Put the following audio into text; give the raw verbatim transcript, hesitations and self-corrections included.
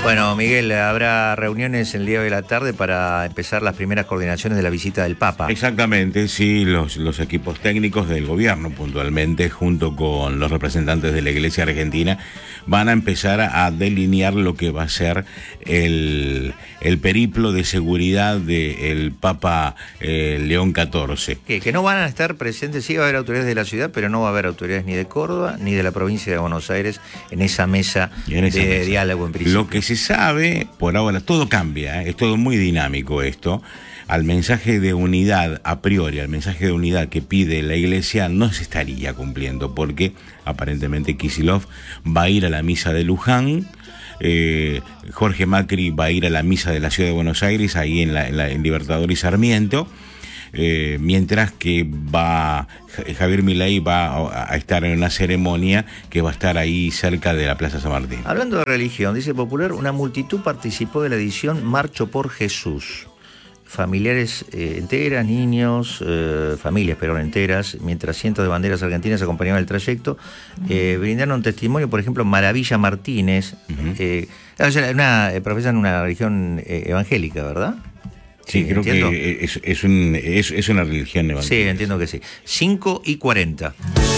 Bueno, Miguel, habrá reuniones el día de la tarde para empezar las primeras coordinaciones de la visita del Papa. Exactamente, sí, los, los equipos técnicos del gobierno puntualmente, junto con los representantes de la Iglesia Argentina, van a empezar a delinear lo que va a ser el, el periplo de seguridad del Papa eh, León catorce. Que, que no van a estar presentes, sí va a haber autoridades de la ciudad, pero no va a haber autoridades ni de Córdoba ni de la provincia de Buenos Aires en esa mesa en esa de mesa. diálogo en principio. Lo que se sabe, por ahora, todo cambia, ¿eh? Es todo muy dinámico esto. Al mensaje de unidad, a priori, al mensaje de unidad que pide la Iglesia, no se estaría cumpliendo, porque aparentemente Kicillof va a ir a la misa de Luján, eh, Jorge Macri va a ir a la misa de la Ciudad de Buenos Aires, ahí en, la, en, la, en Libertador y Sarmiento, eh, mientras que va Javier Milei va a, a estar en una ceremonia que va a estar ahí cerca de la Plaza San Martín. Hablando de religión, dice Popular, una multitud participó de la edición Marcho por Jesús. Familiares eh, enteras, niños, eh, familias, pero enteras, mientras cientos de banderas argentinas acompañaban el trayecto, eh, brindaron testimonio, por ejemplo, Maravilla Martínez, uh-huh. eh, una, eh, profesan una religión eh, evangélica, ¿verdad? Sí, sí, creo entiendo. que es, es, un, es, es una religión evangélica. Sí, entiendo que sí. cinco y cuarenta.